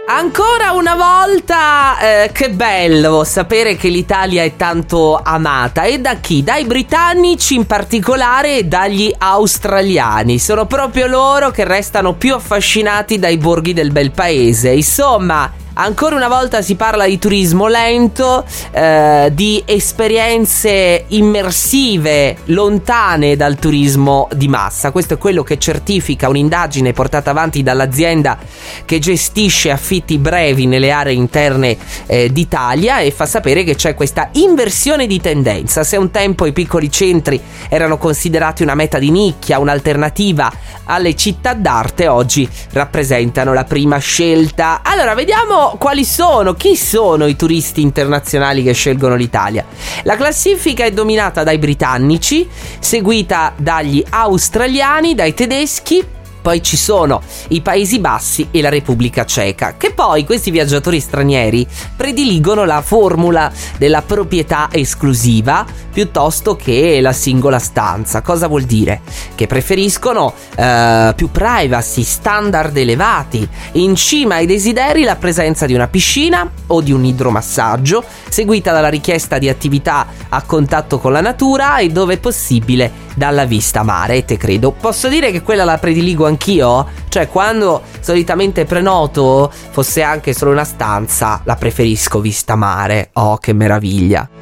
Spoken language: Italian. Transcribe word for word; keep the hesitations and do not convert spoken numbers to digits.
Ancora una volta, eh, che bello sapere che l'Italia è tanto amata. E da chi? Dai britannici in particolare e dagli australiani. Sono proprio loro che restano più affascinati dai borghi del bel paese. Insomma, ancora una volta si parla di turismo lento, eh, di esperienze immersive lontane dal turismo di massa. Questo è quello che certifica un'indagine portata avanti dall'azienda che gestisce affitti brevi nelle aree interne eh, d'Italia, e fa sapere che c'è questa inversione di tendenza. Se un tempo i piccoli centri erano considerati una meta di nicchia, un'alternativa alle città d'arte, oggi rappresentano la prima scelta. Allora, vediamo quali sono, chi sono i turisti internazionali che scelgono l'Italia. La classifica è dominata dai britannici, seguita dagli australiani, dai tedeschi. Poi ci sono i Paesi Bassi e la Repubblica Ceca, che poi questi viaggiatori stranieri prediligono la formula della proprietà esclusiva piuttosto che la singola stanza. Cosa vuol dire? Che preferiscono eh, più privacy, standard elevati, in cima ai desideri la presenza di una piscina o di un idromassaggio, seguita dalla richiesta di attività a contatto con la natura e, dove possibile, dalla vista mare. E te credo, posso dire che quella la prediligo anch'io. Cioè, quando solitamente prenoto, fosse anche solo una stanza, la preferisco vista mare. Oh, che meraviglia.